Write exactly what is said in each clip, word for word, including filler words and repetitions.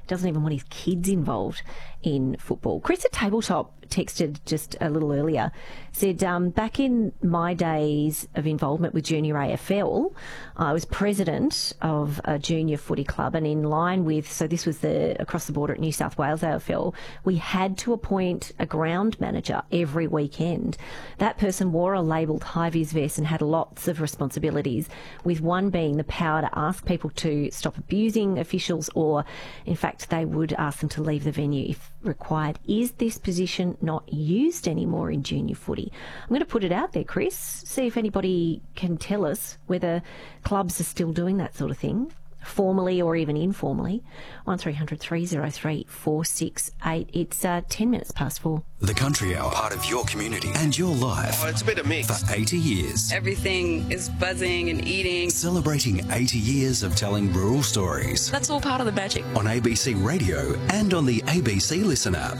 doesn't even want his kids involved in football. Chris at Tabletop texted just a little earlier, said, um, back in my days of involvement with Junior A F L, I was president of a junior footy club, and in line with, so this was the across the border at New South Wales A F L, we had to appoint a ground manager every weekend. That person wore a labelled high-vis vest and had lots of responsibilities, with one being the power to ask people to stop abusing officials, or in fact they would ask them to leave the venue if required. Is this position not used anymore in junior footy? I'm going to put it out there, Chris, see if anybody can tell us whether clubs are still doing that sort of thing, formally or even informally. one three hundred three oh three four six eight. It's uh, ten minutes past four. The Country Hour, part of your community and your life. Oh, it's a bit of mix. For eighty years. Everything is buzzing and eating. Celebrating eighty years of telling rural stories. That's all part of the magic. On A B C Radio and on the A B C Listen app.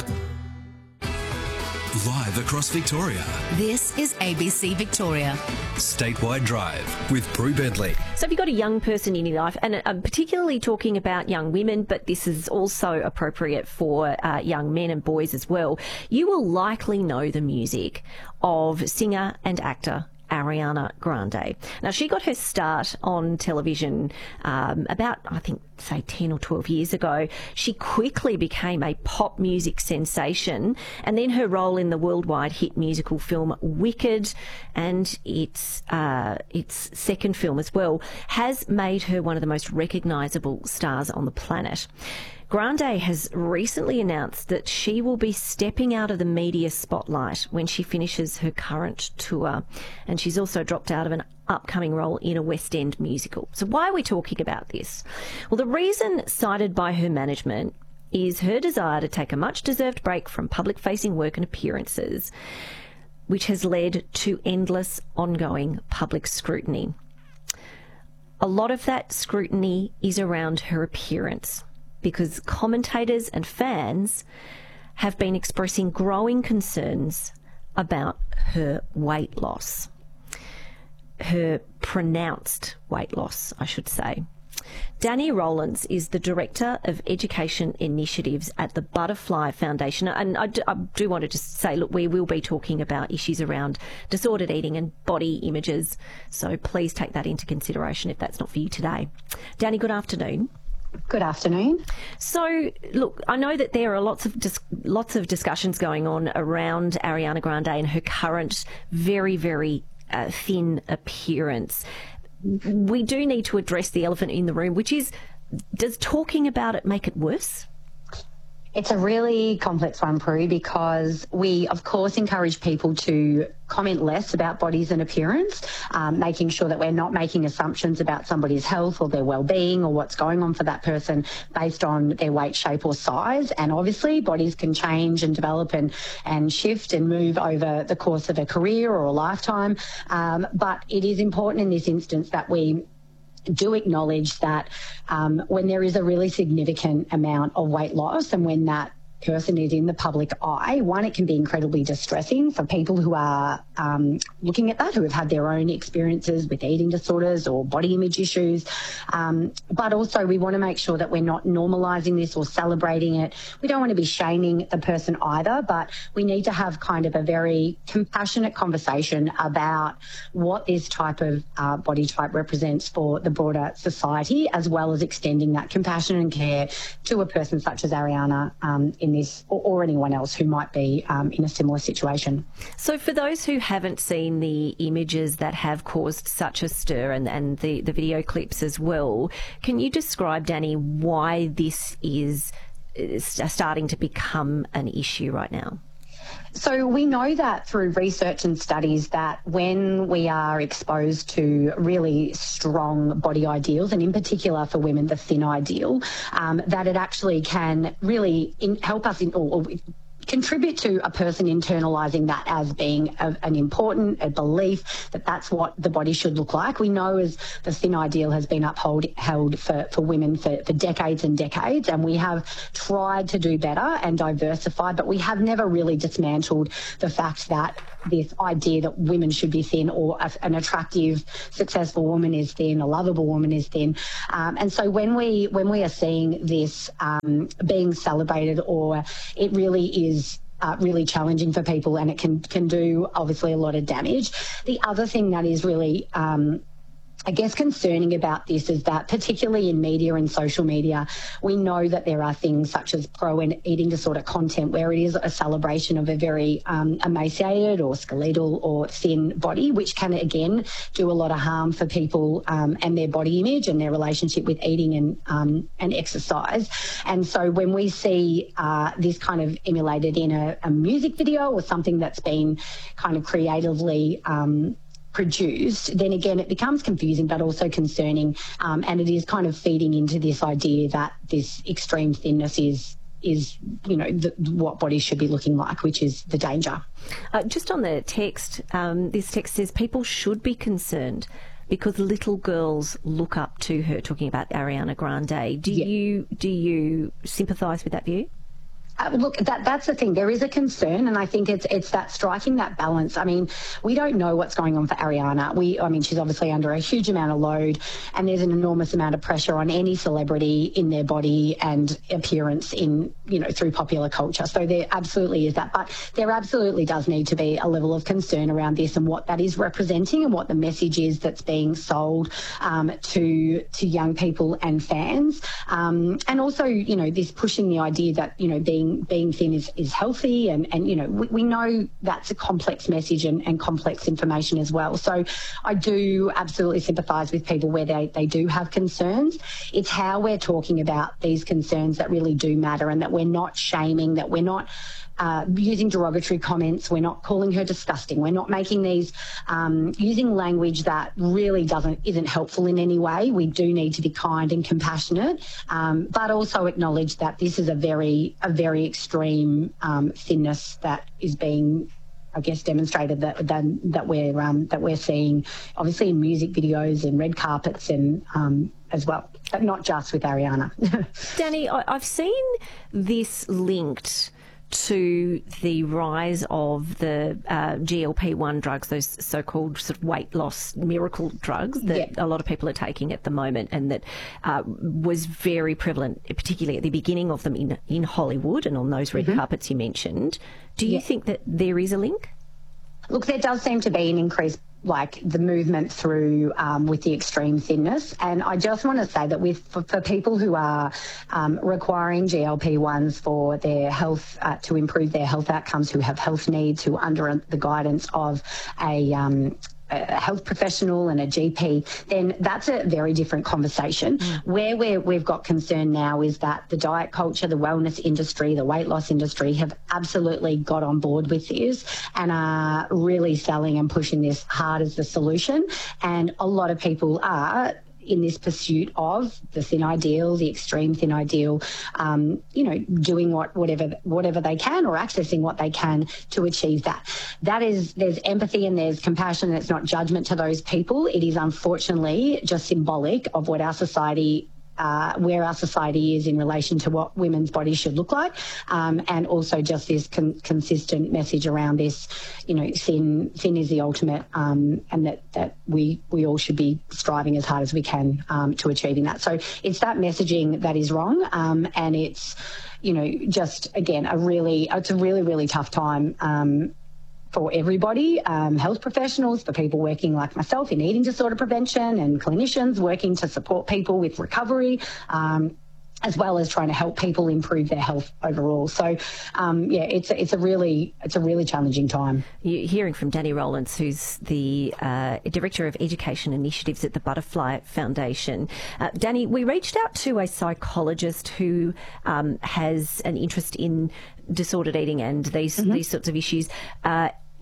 Live across Victoria. This is A B C Victoria. Statewide Drive with Prue Bentley. So if you've got a young person in your life, and I'm particularly talking about young women, but this is also appropriate for uh, young men and boys as well, you will likely know the music of singer and actor Ariana Grande. Now, she got her start on television um, about, I think, say ten or twelve years ago. She quickly became a pop music sensation, and then her role in the worldwide hit musical film Wicked, and its uh, its second film as well, has made her one of the most recognisable stars on the planet. Grande has recently announced that she will be stepping out of the media spotlight when she finishes her current tour, and she's also dropped out of an upcoming role in a West End musical. So why are we talking about this? Well, the reason cited by her management is her desire to take a much-deserved break from public-facing work and appearances, which has led to endless ongoing public scrutiny. A lot of that scrutiny is around her appearance, because commentators and fans have been expressing growing concerns about her weight loss. Her pronounced weight loss, I should say. Danny Rowlands is the Director of Education Initiatives at the Butterfly Foundation. And I do, I do want to just say, look, we will be talking about issues around disordered eating and body images. So please take that into consideration if that's not for you today. Danny, good afternoon. Good afternoon. So, look, I know that there are lots of dis- lots of discussions going on around Ariana Grande and her current very, very uh, thin appearance. We do need to address the elephant in the room, which is, does talking about it make it worse? It's a really complex one, Prue, because we, of course, encourage people to comment less about bodies and appearance, um, making sure that we're not making assumptions about somebody's health or their well-being or what's going on for that person based on their weight, shape or size. And obviously, bodies can change and develop and, and shift and move over the course of a career or a lifetime. Um, but it is important in this instance that we do acknowledge that um, when there is a really significant amount of weight loss and when that person is in the public eye, one, it can be incredibly distressing for people who are um, looking at that, who have had their own experiences with eating disorders or body image issues. Um, but also we want to make sure that we're not normalising this or celebrating it. We don't want to be shaming the person either, but we need to have kind of a very compassionate conversation about what this type of uh, body type represents for the broader society, as well as extending that compassion and care to a person such as Ariana um, in this, or, or anyone else who might be um, in a similar situation. So for those who haven't seen the images that have caused such a stir, and, and the, the video clips as well, can you describe, Danny, why this is, is starting to become an issue right now? So we know that through research and studies that when we are exposed to really strong body ideals, and in particular for women, the thin ideal, um, that it actually can really in, help us in, or, or contribute to a person internalising that as being a, an important a belief that that's what the body should look like. We know as the thin ideal has been upheld held for, for women for, for decades and decades, and we have tried to do better and diversify, but we have never really dismantled the fact that this idea that women should be thin, or a, an attractive, successful woman is thin, a lovable woman is thin. Um, and so when we when we are seeing this um, being celebrated, or it really is Uh, really challenging for people, and it can can do obviously a lot of damage. The other thing that is really um, I guess concerning about this is that, particularly in media and social media, we know that there are things such as pro and eating disorder content where it is a celebration of a very um, emaciated or skeletal or thin body, which can again do a lot of harm for people um, and their body image and their relationship with eating and um, and exercise. And so when we see uh, this kind of emulated in a, a music video or something that's been kind of creatively um, produced, then again it becomes confusing but also concerning, um, and it is kind of feeding into this idea that this extreme thinness is is you know the, what bodies should be looking like, which is the danger. Uh, just on the text, um, this text says people should be concerned because little girls look up to her, talking about Ariana Grande. Do yeah. you do you sympathise with that view? Uh, look, that that's the thing. There is a concern, and I think it's it's that striking that balance. I mean, we don't know what's going on for Ariana. We, I mean, she's obviously under a huge amount of load, and there's an enormous amount of pressure on any celebrity in their body and appearance in, you know, through popular culture. So there absolutely is that. But there absolutely does need to be a level of concern around this and what that is representing and what the message is that's being sold um, to to young people and fans. Um, and also, you know, this pushing the idea that, you know, being being thin is, is healthy, and, and you know we, we know that's a complex message and, and complex information as well. So I do absolutely sympathise with people where they, they do have concerns. It's how we're talking about these concerns that really do matter, and that we're not shaming, that we're not Uh, using derogatory comments, we're not calling her disgusting, we're not making these um, using language that really doesn't isn't helpful in any way. We do need to be kind and compassionate, um, but also acknowledge that this is a very a very extreme um, thinness that is being, I guess, demonstrated that that, that we're um, that we're seeing, obviously in music videos and red carpets and um, as well, but not just with Ariana. Danny, I, I've seen this linked to the rise of the uh, G L P one drugs, those so-called sort of weight loss miracle drugs that yeah. a lot of people are taking at the moment, and that uh, was very prevalent, particularly at the beginning of them in, in Hollywood and on those red mm-hmm. carpets you mentioned. Do you yeah. think that there is a link? Look, there does seem to be an increase, like the movement through um, with the extreme thinness. And I just want to say that with for, for people who are um, requiring G L P ones for their health, uh, to improve their health outcomes, who have health needs, who are under the guidance of a um, a health professional and a G P, then that's a very different conversation. Mm. Where we're, we've got concern now is that the diet culture, the wellness industry, the weight loss industry have absolutely got on board with this and are really selling and pushing this hard as the solution. And a lot of people are in this pursuit of the thin ideal, the extreme thin ideal, um, you know, doing what whatever whatever they can, or accessing what they can to achieve that. That is, there's empathy and there's compassion, and it's not judgment to those people. It is unfortunately just symbolic of what our society Uh, where our society is in relation to what women's bodies should look like, um, and also just this con- consistent message around this, you know, thin, thin is the ultimate, um, and that, that we we all should be striving as hard as we can um, to achieving that. So it's that messaging that is wrong, um, and it's, you know, just again a really it's a really really tough time. Um, for everybody, um, health professionals, for people working like myself in eating disorder prevention, and clinicians working to support people with recovery, um, as well as trying to help people improve their health overall. So, um, yeah, it's a, it's a really it's a really challenging time. You're hearing from Danny Rowlands, who's the uh, Director of Education Initiatives at the Butterfly Foundation. Uh, Danny, we reached out to a psychologist who um, has an interest in disordered eating and these mm-hmm. these sorts of issues. Uh,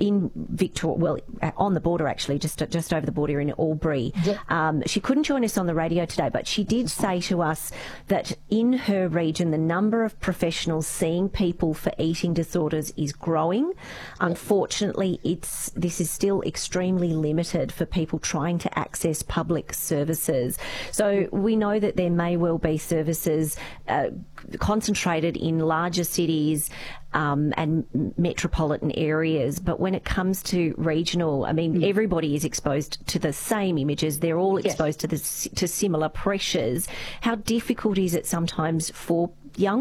in Victoria, well, on the border actually, just just over the border in Albury. Yeah. Um, she couldn't join us on the radio today, but she did say to us that in her region, the number of professionals seeing people for eating disorders is growing. Unfortunately, it's this is still extremely limited for people trying to access public services. So we know that there may well be services uh, concentrated in larger cities um, and metropolitan areas, but when it comes to regional, I mean, mm. everybody is exposed to the same images. They're all exposed yes. to the to similar pressures. How difficult is it sometimes for young